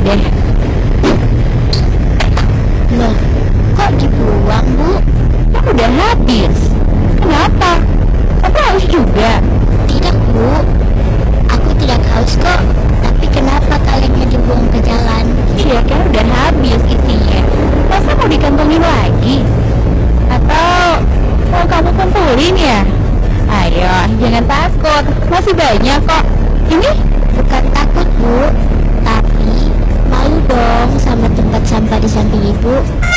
deh. Loh, kok dibuang, Bu? Kan udah habis. Kenapa? Kamu haus juga? Tidak, Bu. Aku tidak haus kok. Tapi kenapa kalengnya dibuang ke jalan? Iya kan udah habis isinya. Masa mau dikantongin lagi? Atau mau kamu kumpulin ya? Ayo, jangan takut. Masih banyak kok. Ini Bukan takut, Bu. Tapi malu dong sama tempat sampah di samping Ibu.